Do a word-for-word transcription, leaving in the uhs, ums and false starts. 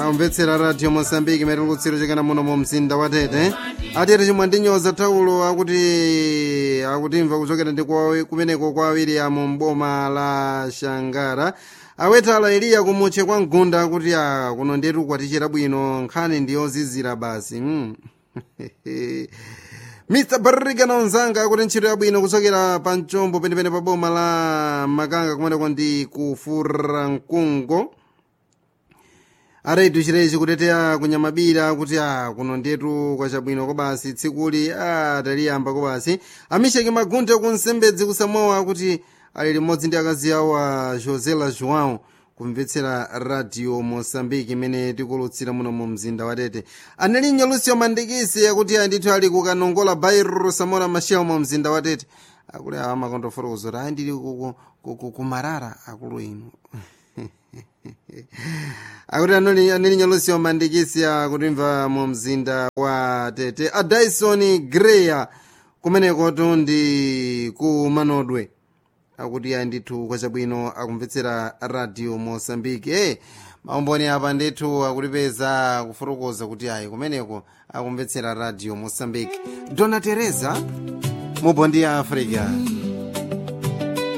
amvetsera radio Mozambique merulutsiro chakana muno mu mzinda wa Tete. Atete chimwe ndinyoza taulo akuti akutimva kuchokera ndi kwa kumeneko kwa William mboma la Shangara. Awetala Eliya kumuche kwa Mgunda kuti a kuno ndetu kwatichera bwino nkhani ndiyozizira basi. Mm. mister Barriga nonzanga kuti ntchito yabwino kuchokera pa mchombo penepene pa boma la Makanga kumeneko ndi kufura mkungo. Aretu chirechi kutetea kunyamabira kuti a kuno ndetu kwa chabwino ko basi tsikuli a taliyamba ko basi. Amisheki Magunde kunsembedzi kusamoa kuti ali limodzi ndi akazi awo a Josela João kumvetsera radio Mozambique imene tikulutsira muno mu mzinda wa Tete. Anelinyo Lucio Mandikisi akuti andithu ali kukanongola Bairro Samora Machel mu mzinda wa Tete. Akuli amakondo fotokozo ra ndili kumarara akulu inu. Akuti anelinyo Lucio Mandikisi akutimva mu mzinda wa Tete. A Dyson Greya kumeneko ndi ku Manodwe. Akuti andithu kwa chabwino akumvetsera radio Mozambique. Eh, maumboni apa ndithu akulipeza kufotokoza kuti ayi kumeneko akumvetsera radio Mozambique. Dona Teresa mu Bondi ya Africa.